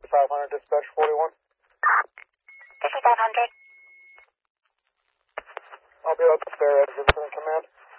5500, dispatch 41. 5500. I'll be up there as incident command.